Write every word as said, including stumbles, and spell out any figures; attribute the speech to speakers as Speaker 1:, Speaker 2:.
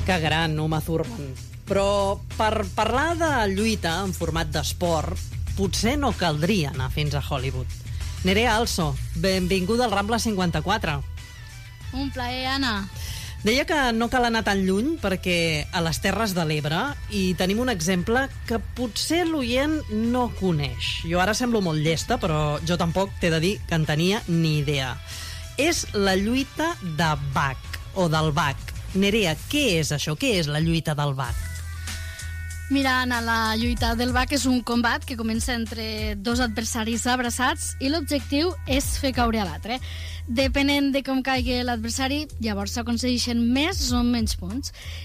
Speaker 1: Que gran, Uma Thurman. Però per parlar de lluita en format d'esport, potser no caldria anar fins a Hollywood. Nerea Also, benvinguda al Rambla cinquanta-quatre.
Speaker 2: Un plaer, Anna.
Speaker 1: Deia que no cal anar tan lluny perquè a les Terres de l'Ebre hi tenim un exemple que potser l'oient no coneix. Jo ara semblo molt llesta, però jo tampoc t'he de dir que en tenia ni idea. És la lluita de bac, o del bac. Nerea, què és això? Què és la lluita del bac?
Speaker 2: Mira, Anna, la lluita del bac és un combat que comença entre dos adversaris abraçats i l'objectiu és fer caure a l'altre. Depenent de com caigui l'adversari, llavors s'aconsegueixen més o menys punts.